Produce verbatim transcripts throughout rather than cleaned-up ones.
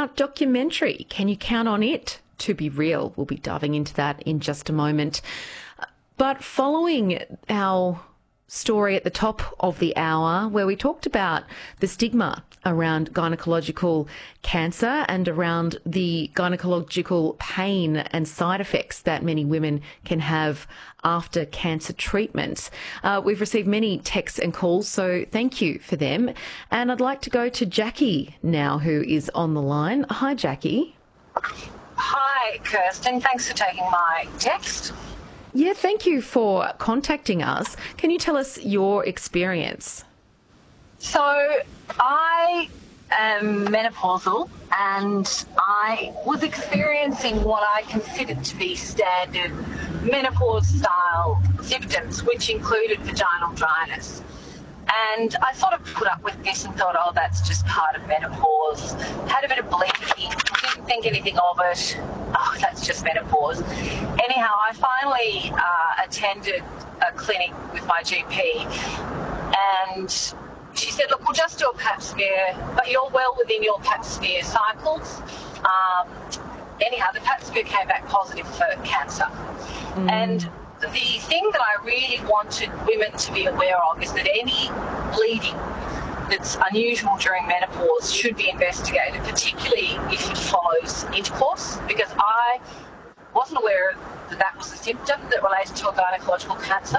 our documentary. Can you count on it to be real? We'll be diving into that in just a moment. But following our story at the top of the hour where we talked about the stigma around gynecological cancer and around the gynecological pain and side effects that many women can have after cancer treatments. Uh, we've received many texts and calls, so thank you for them. And I'd like to go to Jackie now, who is on the line. Hi, Jackie. Hi, Kirsten. Thanks for taking my text. Yeah, thank you for contacting us. Can you tell us your experience? So I am menopausal and I was experiencing what I considered to be standard menopause-style symptoms, which included vaginal dryness. And I sort of put up with this and thought, oh, that's just part of menopause. Had a bit of bleeding, didn't think anything of it. Oh, that's just menopause. Anyhow, I finally uh, attended a clinic with my G P and she said, look, we'll just do a pap smear, but you're well within your pap smear cycles. Um, anyhow, the pap smear came back positive for cancer. Mm. And the thing that I really wanted women to be aware of is that any bleeding that's unusual during menopause should be investigated, particularly if it follows intercourse, because I wasn't aware that that was a symptom that related to a gynecological cancer,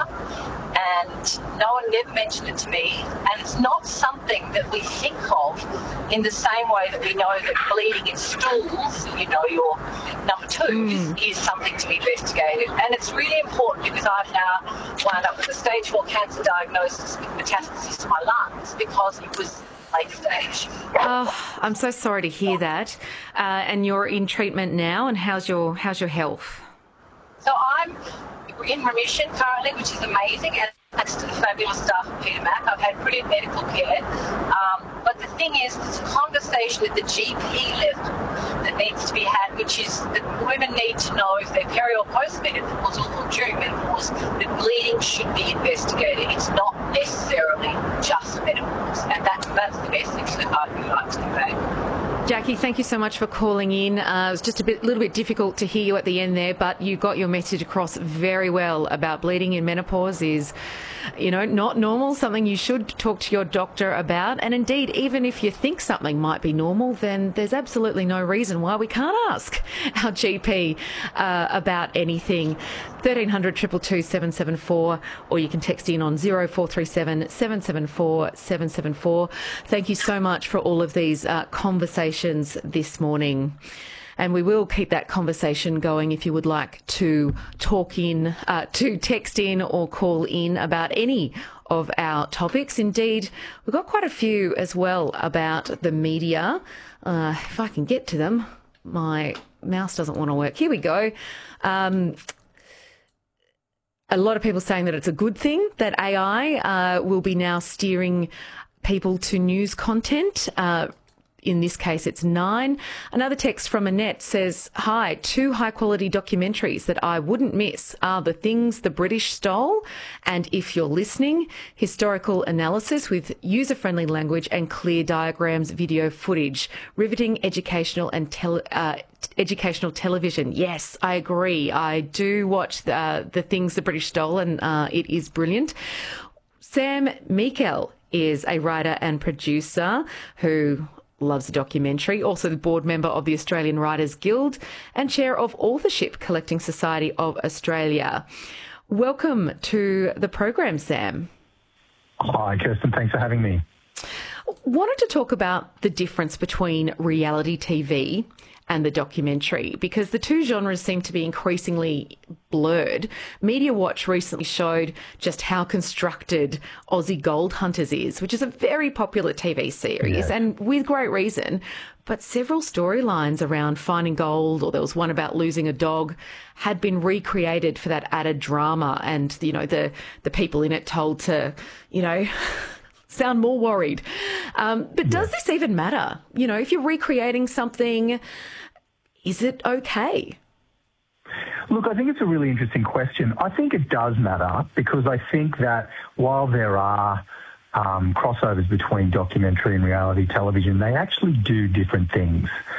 and no one never mentioned it to me, and it's not something that we think of in the same way that we know that bleeding in stools, you know, your number two, mm. is, is something to be investigated. And it's really important because I've now wound up with a stage four cancer diagnosis with metastasis to my lungs because it was late stage. Oh, I'm so sorry to hear that. Uh, and you're in treatment now, and how's your how's your health? So I'm in remission currently, which is amazing, and thanks to the fabulous staff at Peter Mac. I've had brilliant medical care. Um, but the thing is, there's a conversation at the G P level that needs to be had, which is that women need to know if they're peri or post-menopause or during menopause, that bleeding should be investigated. It's not necessarily just menopause, and that, that's the message that I would like to convey. Jackie, thank you so much for calling in. Uh, it was just a bit, little bit difficult to hear you at the end there, but you got your message across very well about bleeding in menopause is, you know, not normal, something you should talk to your doctor about. And indeed, even if you think something might be normal, then there's absolutely no reason why we can't ask our G P uh, about anything. thirteen hundred, two two two, seven seven four, or you can text in on zero four three seven, seven seven four, seven seven four. Thank you so much for all of these uh, conversations this morning. And we will keep that conversation going if you would like to talk in, uh, to text in or call in about any of our topics. Indeed, we've got quite a few as well about the media. Uh, if I can get to them, my mouse doesn't want to work. Here we go. Um, a lot of people saying that it's a good thing that A I uh, will be now steering people to news content. Uh, In this case, it's nine. Another text from Annette says, hi, two high-quality documentaries that I wouldn't miss are The Things the British Stole and If You're Listening, historical analysis with user-friendly language and clear diagrams, video footage, riveting educational and tele, uh, educational television. Yes, I agree. I do watch the, the Things the British Stole, and uh, it is brilliant. Sam Meikle is a writer and producer who loves a documentary, also the board member of the Australian Writers Guild and chair of Authorship Collecting Society of Australia. Welcome to the program, Sam. Hi, Kirsten. Thanks for having me. Wanted to talk about the difference between reality T V and the documentary, because the two genres seem to be increasingly blurred. Media Watch recently showed just how constructed Aussie Gold Hunters is, which is a very popular T V series, yeah. and with great reason. But several storylines around finding gold, or there was one about losing a dog, had been recreated for that added drama, and, you know, the, the people in it told to, you know, sound more worried. Um, but does yeah. this even matter? You know, if you're recreating something, is it okay? Look, I think it's a really interesting question. I think it does matter because I think that while there are um, crossovers between documentary and reality television, they actually do different things.